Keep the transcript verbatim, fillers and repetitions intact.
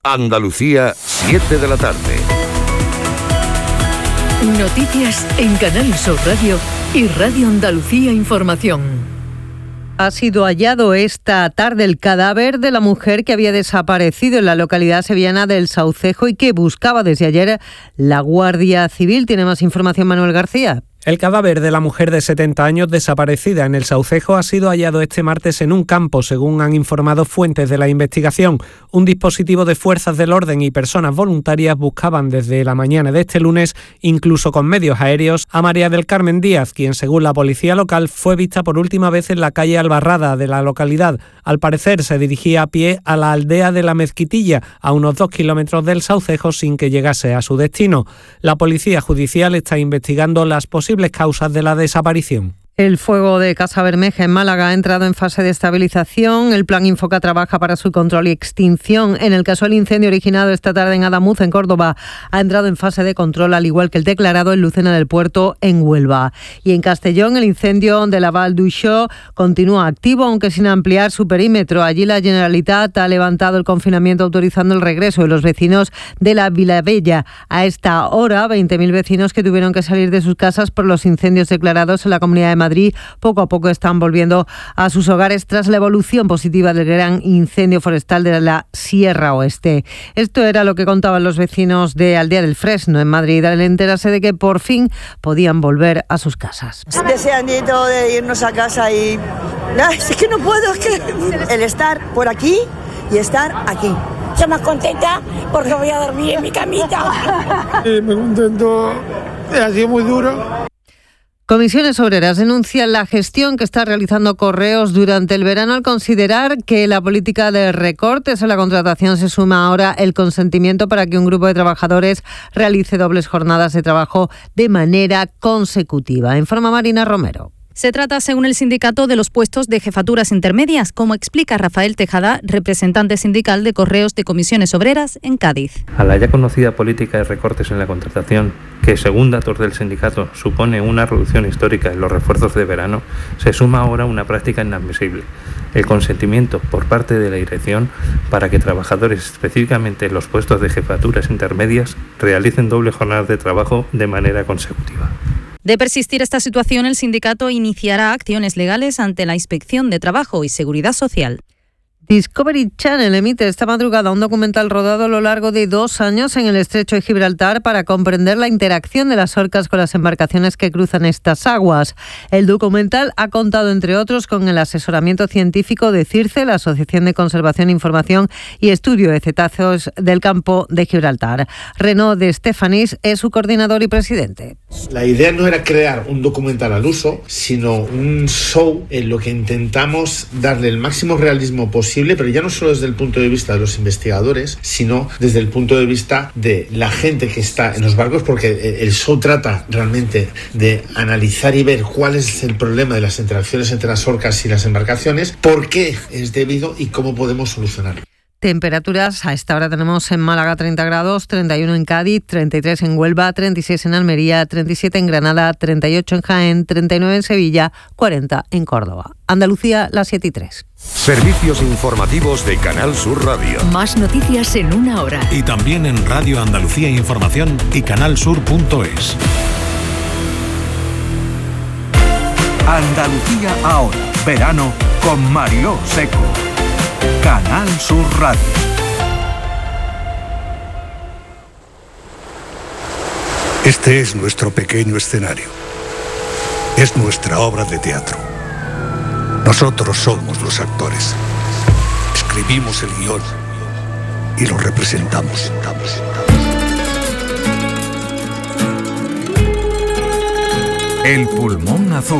Andalucía, siete de la tarde. Noticias en Canal Sur Radio y Radio Andalucía Información. Ha sido hallado esta tarde el cadáver de la mujer que había desaparecido en la localidad sevillana del Saucejo y que buscaba desde ayer la Guardia Civil. Tiene más información Manuel García. El cadáver de la mujer de setenta años desaparecida en el Saucejo ha sido hallado este martes en un campo, según han informado fuentes de la investigación. Un dispositivo de fuerzas del orden y personas voluntarias buscaban desde la mañana de este lunes, incluso con medios aéreos, a María del Carmen Díaz, quien, según la policía local, fue vista por última vez en la calle Albarrada de la localidad. Al parecer, se dirigía a pie a la aldea de la Mezquitilla, a unos dos kilómetros del Saucejo, sin que llegase a su destino. La policía judicial está investigando las posibilidades causas de la desaparición. El fuego de Casa Bermeja en Málaga ha entrado en fase de estabilización. El Plan Infoca trabaja para su control y extinción. En el caso del incendio originado esta tarde en Adamuz, en Córdoba, ha entrado en fase de control, al igual que el declarado en Lucena del Puerto, en Huelva. Y en Castellón, el incendio de la Val d'Uixó continúa activo, aunque sin ampliar su perímetro. Allí la Generalitat ha levantado el confinamiento, autorizando el regreso de los vecinos de la Vilabella. A esta hora, veinte mil vecinos que tuvieron que salir de sus casas por los incendios declarados en la Comunidad de Madrid poco a poco están volviendo a sus hogares tras la evolución positiva del gran incendio forestal de la Sierra Oeste. Esto era lo que contaban los vecinos de Aldea del Fresno, en Madrid, al enterarse de que por fin podían volver a sus casas. Deseandito de irnos a casa y... Ay, es que no puedo, es que el estar por aquí y estar aquí. Estoy más contenta porque voy a dormir en mi camita. Sí, me contento, ha sido muy duro. Comisiones Obreras denuncian la gestión que está realizando Correos durante el verano al considerar que la política de recortes en la contratación se suma ahora el consentimiento para que un grupo de trabajadores realice dobles jornadas de trabajo de manera consecutiva. Informa Marina Romero. Se trata, según el sindicato, de los puestos de jefaturas intermedias, como explica Rafael Tejada, representante sindical de Correos de Comisiones Obreras en Cádiz. A la ya conocida política de recortes en la contratación, que según datos del sindicato supone una reducción histórica en los refuerzos de verano, se suma ahora una práctica inadmisible: el consentimiento por parte de la dirección para que trabajadores, específicamente en los puestos de jefaturas intermedias, realicen doble jornada de trabajo de manera consecutiva. De persistir esta situación, el sindicato iniciará acciones legales ante la Inspección de Trabajo y Seguridad Social. Discovery Channel emite esta madrugada un documental rodado a lo largo de dos años en el estrecho de Gibraltar para comprender la interacción de las orcas con las embarcaciones que cruzan estas aguas. El documental ha contado, entre otros, con el asesoramiento científico de CIRCE, la Asociación de Conservación, Información y Estudio de Cetáceos del Campo de Gibraltar. Renaud de Stefanis es su coordinador y presidente. La idea no era crear un documental al uso, sino un show en lo que intentamos darle el máximo realismo posible, pero ya no solo desde el punto de vista de los investigadores, sino desde el punto de vista de la gente que está en los barcos, porque el show trata realmente de analizar y ver cuál es el problema de las interacciones entre las orcas y las embarcaciones, por qué es debido y cómo podemos solucionarlo. Temperaturas, a esta hora tenemos en Málaga treinta grados, treinta y uno en Cádiz, treinta y tres en Huelva, treinta y seis en Almería, treinta y siete en Granada, treinta y ocho en Jaén, treinta y nueve en Sevilla, cuarenta en Córdoba. Andalucía, las siete y tres. Servicios informativos de Canal Sur Radio. Más noticias en una hora. Y también en Radio Andalucía Información y canalsur punto es. Andalucía ahora, verano con Mariló Seco. Canal Sur Radio. Este es nuestro pequeño escenario. Es nuestra obra de teatro. Nosotros somos los actores. Escribimos el guión y lo representamos. El pulmón azul.